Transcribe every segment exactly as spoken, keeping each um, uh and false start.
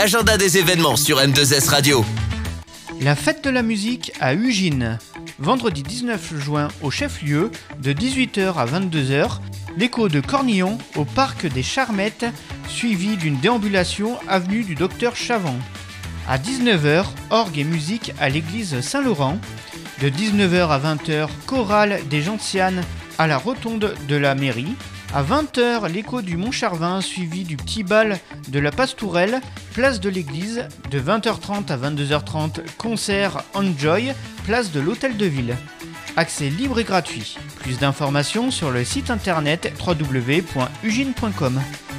Agenda des événements sur M deux S Radio. La fête de la musique à Ugine. Vendredi dix-neuf juin au chef-lieu, de dix-huit heures à vingt-deux heures, l'écho de Cornillon au parc des Charmettes, suivi d'une déambulation avenue du Docteur Chavant. À dix-neuf heures, orgue et musique à l'église Saint-Laurent. De dix-neuf heures à vingt heures, chorale des Gentianes à la rotonde de la mairie. À vingt heures, l'écho du Mont-Charvin suivi du petit bal de la Pastourelle, place de l'église. De vingt heures trente à vingt-deux heures trente, concert Enjoy, place de l'Hôtel de Ville. Accès libre et gratuit. Plus d'informations sur le site internet w w w point ugine point com.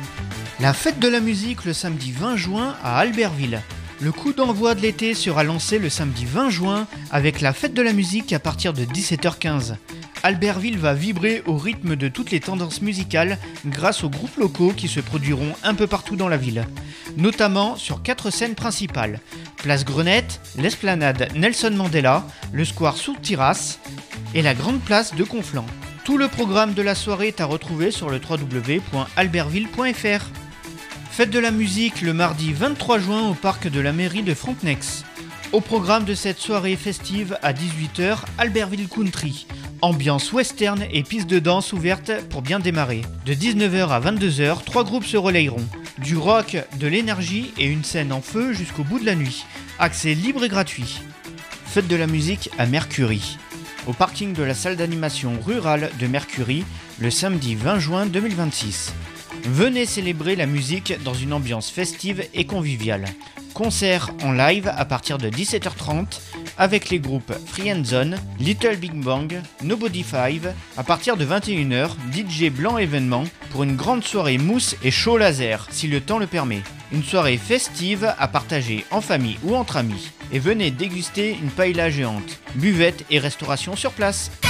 La fête de la musique le samedi vingt juin à Albertville. Le coup d'envoi de l'été sera lancé le samedi vingt juin avec la fête de la musique à partir de dix-sept heures quinze. Albertville va vibrer au rythme de toutes les tendances musicales grâce aux groupes locaux qui se produiront un peu partout dans la ville, notamment sur quatre scènes principales: Place Grenette, l'Esplanade Nelson Mandela, le Square Sourtiras et la Grande Place de Conflans. Tout le programme de la soirée est à retrouver sur le w w w point albertville point f r. Fête de la musique le mardi vingt-trois juin au parc de la mairie de Frontenex. Au programme de cette soirée festive à dix-huit heures, Albertville Country. Ambiance western et piste de danse ouverte pour bien démarrer. De dix-neuf heures à vingt-deux heures, trois groupes se relayeront. Du rock, de l'énergie et une scène en feu jusqu'au bout de la nuit. Accès libre et gratuit. Fête de la musique à Mercury. Au parking de la salle d'animation rurale de Mercury, le samedi vingt juin deux mille vingt-six. Venez célébrer la musique dans une ambiance festive et conviviale. Concert en live à partir de dix-sept heures trente avec les groupes Free and Zone, Little Big Bang, Nobody Five. À partir de vingt et une heures, D J Blanc événement pour une grande soirée mousse et show laser si le temps le permet. Une soirée festive à partager en famille ou entre amis. Et venez déguster une paella géante. Buvette et restauration sur place.